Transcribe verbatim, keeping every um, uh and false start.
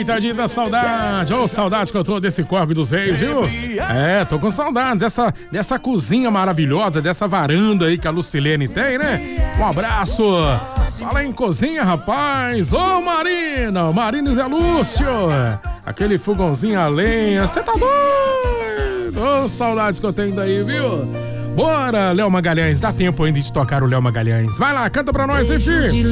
Ajeitadinho da saudade. Ô, oh, saudade que eu tô desse Córrego dos Reis, viu? É, tô com saudade dessa, dessa cozinha maravilhosa, dessa varanda aí que a Lucilene tem, né? Um abraço. Fala em cozinha, rapaz. Ô, oh, Marina, Marina e Zé Lúcio. Aquele fogãozinho a lenha. Você tá doido? Ô, oh, saudades que eu tenho daí, viu? Bora, Léo Magalhães. Dá tempo ainda de tocar o Léo Magalhães. Vai lá, canta pra nós, hein, filho?